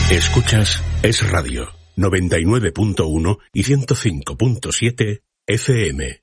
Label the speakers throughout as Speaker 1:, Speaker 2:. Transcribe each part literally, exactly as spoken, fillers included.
Speaker 1: Escuchas Es Radio, noventa y nueve punto uno y ciento cinco punto siete F M.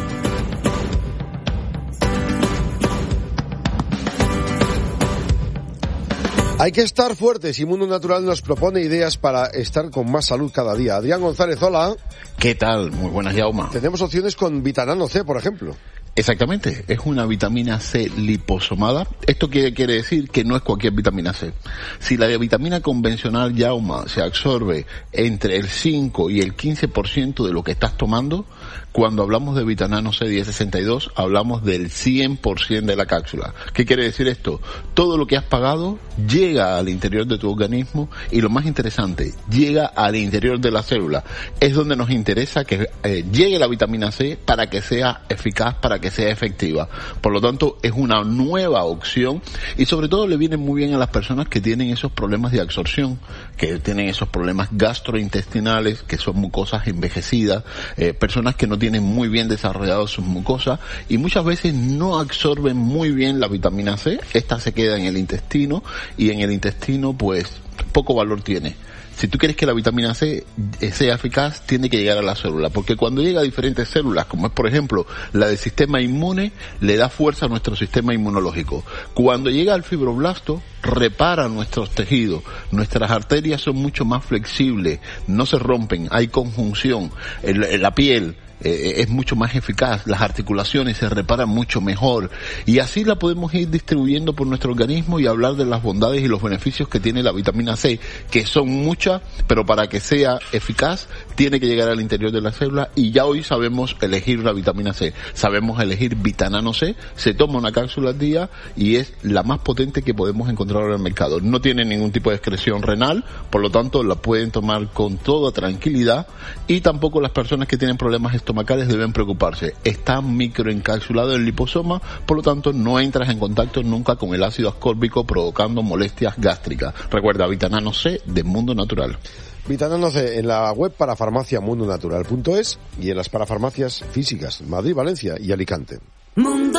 Speaker 2: Hay que estar fuertes y Mundo Natural nos propone ideas para estar con más salud cada día. Adrián González, hola.
Speaker 3: ¿Qué tal? Muy buenas, Jaume.
Speaker 2: Tenemos opciones con Vitanano C, por ejemplo.
Speaker 3: Exactamente, es una vitamina C liposomada. Esto quiere, quiere decir que no es cualquier vitamina C. Si la vitamina convencional, Jaume, se absorbe entre el cinco y el quince por ciento de lo que estás tomando, cuando hablamos de Vitanano C diez sesenta y dos, hablamos del cien por ciento de la cápsula. ¿Qué quiere decir esto? Todo lo que has pagado llega al interior de tu organismo y lo más interesante, llega al interior de la célula. Es donde nos interesa que eh, llegue la vitamina C para que sea eficaz, para que sea efectiva. Por lo tanto, es una nueva opción y sobre todo le viene muy bien a las personas que tienen esos problemas de absorción, que tienen esos problemas gastrointestinales, que son mucosas envejecidas, eh, personas que no tienen muy bien desarrolladas sus mucosas y muchas veces no absorben muy bien la vitamina C. Esta se queda en el intestino y en el intestino pues poco valor tiene. Si tú quieres que la vitamina C sea eficaz, tiene que llegar a la célula, porque cuando llega a diferentes células, como es por ejemplo la del sistema inmune, le da fuerza a nuestro sistema inmunológico. Cuando llega al fibroblasto, repara nuestros tejidos, nuestras arterias son mucho más flexibles, no se rompen, hay conjunción, en la piel Eh, es mucho más eficaz, las articulaciones se reparan mucho mejor y así la podemos ir distribuyendo por nuestro organismo y hablar de las bondades y los beneficios que tiene la vitamina C, que son muchas, pero para que sea eficaz tiene que llegar al interior de la célula y ya hoy sabemos elegir la vitamina C, sabemos elegir Vitanano C, se toma una cápsula al día y es la más potente que podemos encontrar en el mercado. No tiene ningún tipo de excreción renal, por lo tanto la pueden tomar con toda tranquilidad y tampoco las personas que tienen problemas estomacales deben preocuparse. Está microencapsulado en liposoma, por lo tanto no entras en contacto nunca con el ácido ascórbico provocando molestias gástricas. Recuerda, Vitanano C de Mundo Natural.
Speaker 2: Vitanano C en la web para farmacia mundo natural punto es y en las parafarmacias físicas Madrid, Valencia y Alicante.
Speaker 4: Mundo